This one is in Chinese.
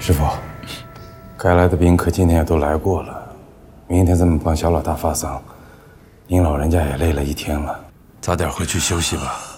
师傅，该来的宾客今天也都来过了，明天咱们帮小老大发丧，您老人家也累了一天了， 早点回去休息吧。